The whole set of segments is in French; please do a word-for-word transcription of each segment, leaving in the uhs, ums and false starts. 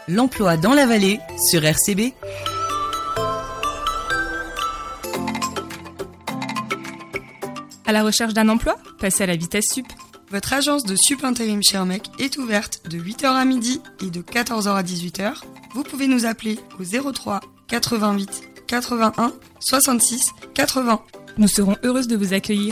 L'emploi dans la vallée sur R C B. À la recherche d'un emploi? Passez à la vitesse sup. Votre agence de sup intérim chez Hermec est ouverte de huit heures à midi et de quatorze heures à dix-huit heures. Vous pouvez nous appeler au zéro trois quatre-vingt-huit quatre-vingt-un soixante-six quatre-vingts. Nous serons heureuses de vous accueillir.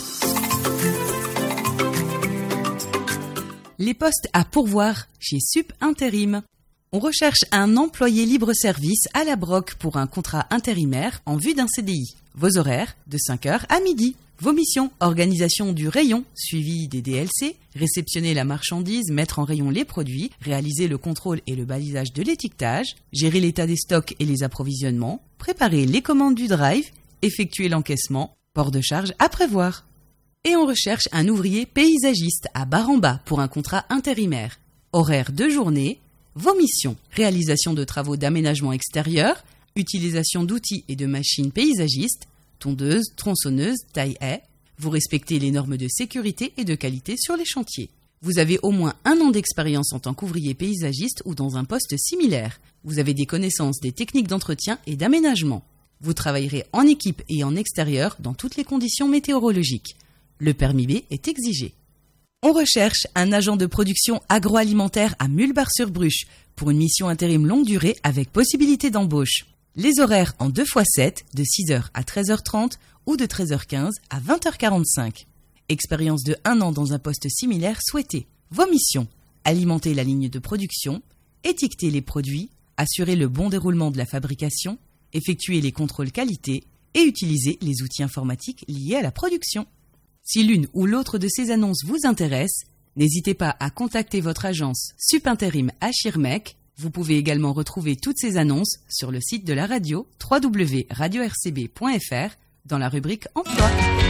Les postes à pourvoir chez Sup Intérim. On recherche un employé libre-service à la Broc pour un contrat intérimaire en vue d'un C D I. Vos horaires, de cinq heures à midi. Vos missions, organisation du rayon, suivi des D L C, réceptionner la marchandise, mettre en rayon les produits, réaliser le contrôle et le balisage de l'étiquetage, gérer l'état des stocks et les approvisionnements, préparer les commandes du drive, effectuer l'encaissement, port de charge à prévoir. Et on recherche un ouvrier paysagiste à Baramba pour un contrat intérimaire. Horaire de journée, vos missions, réalisation de travaux d'aménagement extérieur, utilisation d'outils et de machines paysagistes, tondeuse, tronçonneuse, taille-haie. Vous respectez les normes de sécurité et de qualité sur les chantiers. Vous avez au moins un an d'expérience en tant qu'ouvrier paysagiste ou dans un poste similaire. Vous avez des connaissances des techniques d'entretien et d'aménagement. Vous travaillerez en équipe et en extérieur dans toutes les conditions météorologiques. Le permis B est exigé. On recherche un agent de production agroalimentaire à Mulbar-sur-Bruche pour une mission intérim longue durée avec possibilité d'embauche. Les horaires en deux fois sept, de six heures à treize heures trente ou de treize heures quinze à vingt heures quarante-cinq. Expérience de un an dans un poste similaire souhaité. Vos missions: alimenter la ligne de production, étiqueter les produits, assurer le bon déroulement de la fabrication, effectuer les contrôles qualité et utiliser les outils informatiques liés à la production. Si l'une ou l'autre de ces annonces vous intéresse, n'hésitez pas à contacter votre agence Sup Intérim à Schirmeck. Vous pouvez également retrouver toutes ces annonces sur le site de la radio w w w point radio r c b point f r dans la rubrique Emploi.